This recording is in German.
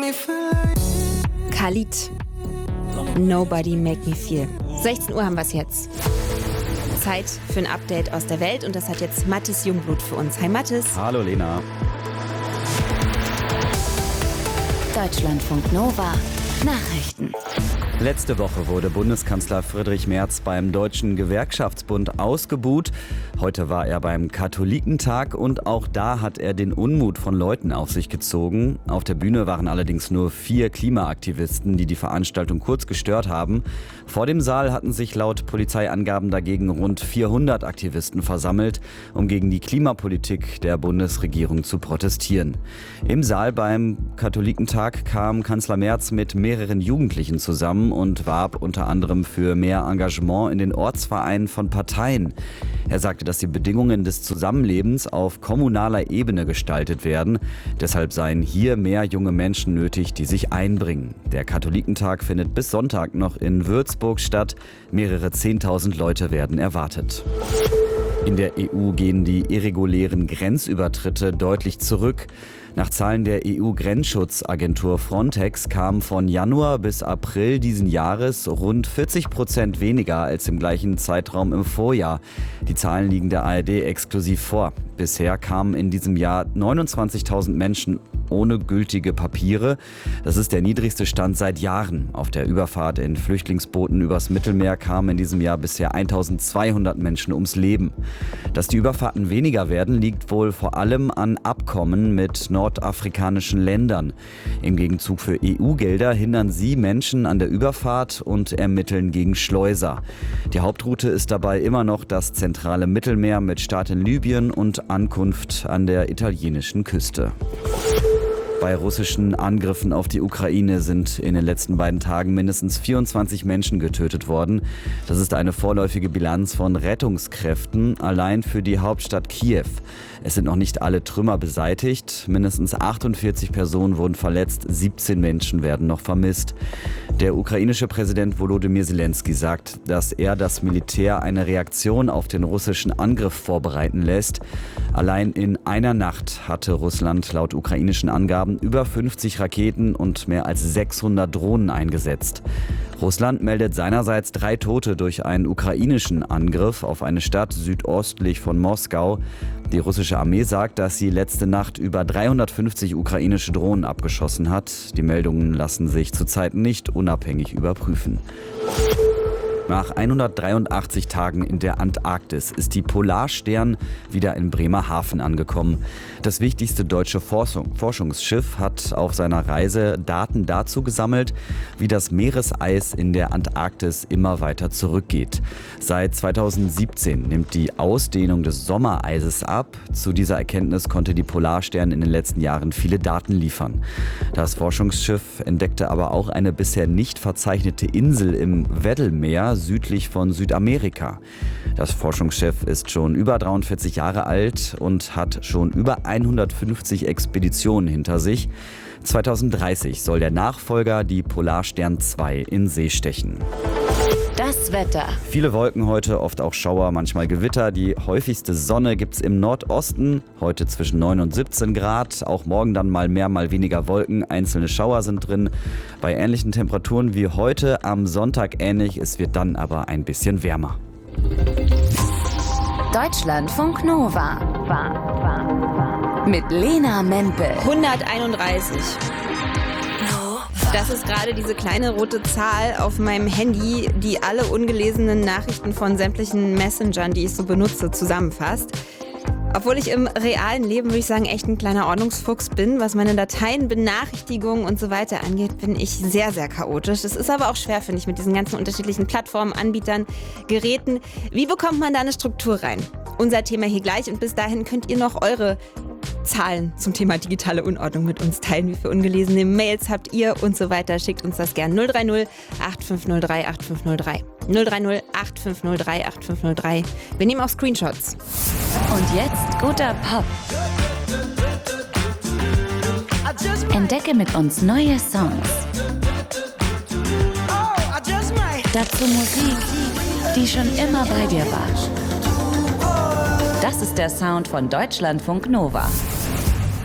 Khalid. Nobody Make Me Feel. 16 Uhr haben wir es jetzt. Zeit für ein Update aus der Welt und das hat jetzt Mathis Jungblut für uns. Hi Mathis. Hallo Lena. Deutschlandfunk Nova Nachrichten. Letzte Woche wurde Bundeskanzler Friedrich Merz beim Deutschen Gewerkschaftsbund ausgebuht. Heute war er beim Katholikentag und auch da hat er den Unmut von Leuten auf sich gezogen. Auf der Bühne waren allerdings nur 4 Klimaaktivisten, die die Veranstaltung kurz gestört haben. Vor dem Saal hatten sich laut Polizeiangaben dagegen rund 400 Aktivisten versammelt, um gegen die Klimapolitik der Bundesregierung zu protestieren. Im Saal beim Katholikentag kam Kanzler Merz mit mehreren Jugendlichen zusammen und warb unter anderem für mehr Engagement in den Ortsvereinen von Parteien. Er sagte, dass die Bedingungen des Zusammenlebens auf kommunaler Ebene gestaltet werden. Deshalb seien hier mehr junge Menschen nötig, die sich einbringen. Der Katholikentag findet bis Sonntag noch in Würzburg statt. Mehrere 10.000 Leute werden erwartet. In der EU gehen die irregulären Grenzübertritte deutlich zurück. Nach Zahlen der EU-Grenzschutzagentur Frontex kamen von Januar bis April diesen Jahres rund 40% weniger als im gleichen Zeitraum im Vorjahr. Die Zahlen liegen der ARD exklusiv vor. Bisher kamen in diesem Jahr 29.000 Menschen ohne gültige Papiere. Das ist der niedrigste Stand seit Jahren. Auf der Überfahrt in Flüchtlingsbooten übers Mittelmeer kamen in diesem Jahr bisher 1.200 Menschen ums Leben. Dass die Überfahrten weniger werden, liegt wohl vor allem an Abkommen mit nordafrikanischen Ländern. Im Gegenzug für EU-Gelder hindern sie Menschen an der Überfahrt und ermitteln gegen Schleuser. Die Hauptroute ist dabei immer noch das zentrale Mittelmeer mit Start in Libyen und Ankunft an der italienischen Küste. Bei russischen Angriffen auf die Ukraine sind in den letzten beiden Tagen mindestens 24 Menschen getötet worden. Das ist eine vorläufige Bilanz von Rettungskräften allein für die Hauptstadt Kiew. Es sind noch nicht alle Trümmer beseitigt. Mindestens 48 Personen wurden verletzt, 17 Menschen werden noch vermisst. Der ukrainische Präsident Volodymyr Zelensky sagt, dass er das Militär eine Reaktion auf den russischen Angriff vorbereiten lässt. Allein in einer Nacht hatte Russland laut ukrainischen Angaben über 50 Raketen und mehr als 600 Drohnen eingesetzt. Russland meldet seinerseits 3 Tote durch einen ukrainischen Angriff auf eine Stadt südöstlich von Moskau. Die russische Armee sagt, dass sie letzte Nacht über 350 ukrainische Drohnen abgeschossen hat. Die Meldungen lassen sich zurzeit nicht unabhängig überprüfen. Nach 183 Tagen in der Antarktis ist die Polarstern wieder in Bremerhaven angekommen. Das wichtigste deutsche Forschungsschiff hat auf seiner Reise Daten dazu gesammelt, wie das Meereseis in der Antarktis immer weiter zurückgeht. Seit 2017 nimmt die Ausdehnung des Sommereises ab. Zu dieser Erkenntnis konnte die Polarstern in den letzten Jahren viele Daten liefern. Das Forschungsschiff entdeckte aber auch eine bisher nicht verzeichnete Insel im Weddellmeer südlich von Südamerika. Das Forschungsschiff ist schon über 43 Jahre alt und hat schon über 150 Expeditionen hinter sich. 2030 soll der Nachfolger, die Polarstern 2, in See stechen. Das Wetter. Viele Wolken heute, oft auch Schauer, manchmal Gewitter. Die häufigste Sonne gibt's im Nordosten, heute zwischen 9 und 17 Grad. Auch morgen dann mal mehr, mal weniger Wolken. Einzelne Schauer sind drin. Bei ähnlichen Temperaturen wie heute, am Sonntag ähnlich. Es wird dann aber ein bisschen wärmer. Deutschlandfunk Nova. Mit Lena Mempel. 131. Das ist gerade diese kleine rote Zahl auf meinem Handy, die alle ungelesenen Nachrichten von sämtlichen Messengern, die ich so benutze, zusammenfasst. Obwohl ich im realen Leben, würde ich sagen, echt ein kleiner Ordnungsfuchs bin, was meine Dateien, Benachrichtigungen und so weiter angeht, bin ich sehr, sehr chaotisch. Es ist aber auch schwer, finde ich, mit diesen ganzen unterschiedlichen Plattformen, Anbietern, Geräten. Wie bekommt man da eine Struktur rein? Unser Thema hier gleich und bis dahin könnt ihr noch eure Zahlen zum Thema digitale Unordnung mit uns teilen. Wie viele ungelesene Mails habt ihr und so weiter? Schickt uns das gern 030 8503 8503. 030 8503 8503. Wir nehmen auch Screenshots. Und jetzt guter Pop. Entdecke mit uns neue Songs. Dazu Musik, die schon immer bei dir war. Das ist der Sound von Deutschlandfunk Nova.